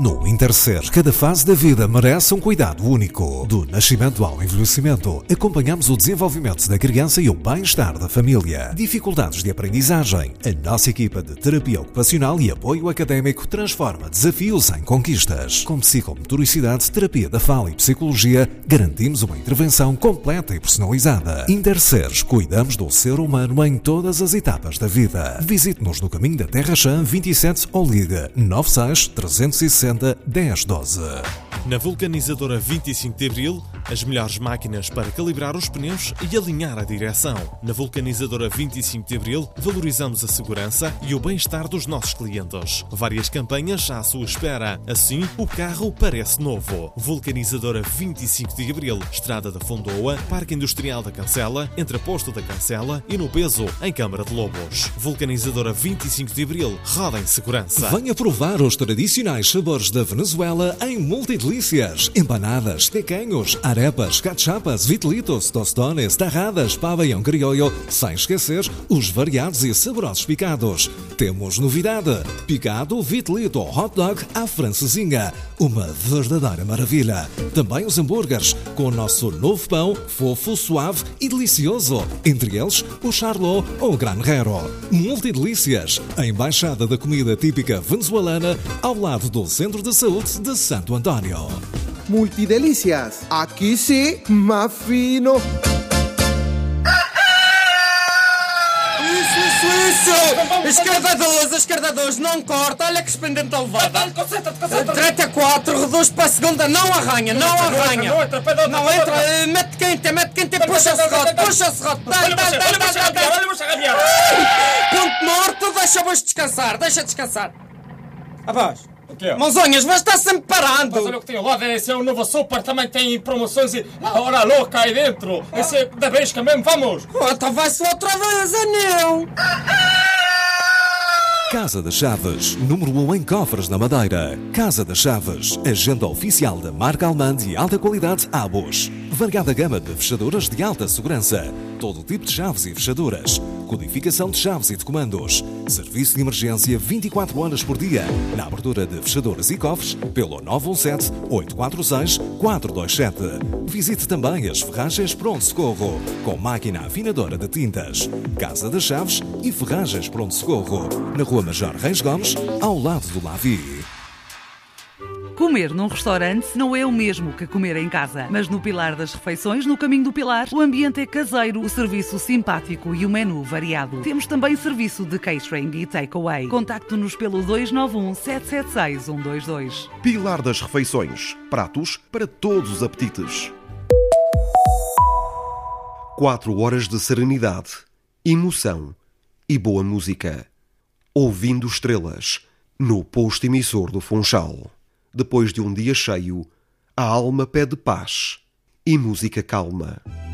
No Interser, cada fase da vida merece um cuidado único. Do nascimento ao envelhecimento, acompanhamos o desenvolvimento da criança e o bem-estar da família. Dificuldades de aprendizagem. A nossa equipa de terapia ocupacional e apoio académico transforma desafios em conquistas. Com psicomotoricidade, terapia da fala e psicologia, garantimos uma intervenção completa e personalizada. Interser, cuidamos do ser humano em todas as etapas da vida. Visite-nos no caminho da Terra Chã 27 ou ligue 96 360 1012. Na vulcanizadora 25 de Abril, as melhores máquinas para calibrar os pneus e alinhar a direção. Na vulcanizadora 25 de Abril, valorizamos a segurança e o bem-estar dos nossos clientes. Várias campanhas à sua espera. Assim, o carro parece novo. Vulcanizadora 25 de Abril, Estrada da Fondoa, Parque Industrial da Cancela, entre Posto da Cancela e no Peso, em Câmara de Lobos. Vulcanizadora 25 de Abril, roda em segurança. Venha provar os tradicionais sabores da Venezuela em multidelícias, empanadas, tequeños, arepas, cachapas, vitelitos, tostones, tarradas, pabellão criollo, sem esquecer os variados e saborosos picados. Temos novidade: picado, vitelito, hot dog à francesinha, uma verdadeira maravilha. Também os hambúrgueres, com o nosso novo pão, fofo, suave e delicioso. Entre eles, o charlot ou o granjero. Multidelícias, a embaixada da comida típica venezuelana, ao lado do Centro de Saúde de Santo António. Multidelicias, aquí sí, más fino. Esquerda 2, não corta, olha que espendente a levada. Direita 4, reduz para a segunda, não arranha. Não entra, mete quente, puxa o serrote. Ponto morto, deixa-vos descansar, deixa descansar. Rapaz, o quê? Mãozinhas, vai estar sempre parando. Mas olha o que tem ao lado, esse é o novo Super, também tem promoções e a hora louca aí dentro. Esse é da Besca mesmo, vamos. Então vai-se outra vez, anel. Casa das Chaves, número 1 em cofres na Madeira. Casa das Chaves, agenda oficial da marca alemã de alta qualidade Abus. Variada gama de fechaduras de alta segurança. Todo tipo de chaves e fechaduras. Codificação de chaves e de comandos. Serviço de emergência 24 horas por dia. Na abertura de fechaduras e cofres pelo 917-846-427. Visite também as ferragens Pronto Socorro, com máquina afinadora de tintas. Casa das Chaves e Ferragens Pronto Socorro. Na Rua Major Reis Gomes, ao lado do Lavi. Comer num restaurante não é o mesmo que comer em casa, mas no Pilar das Refeições, no Caminho do Pilar, o ambiente é caseiro, o serviço simpático e o menu variado. Temos também serviço de catering e takeaway. Contacte-nos pelo 291-776-122. Pilar das Refeições. Pratos para todos os apetites. 4 horas de serenidade, emoção e boa música. Ouvindo estrelas, no posto emissor do Funchal. Depois de um dia cheio, a alma pede paz e música calma.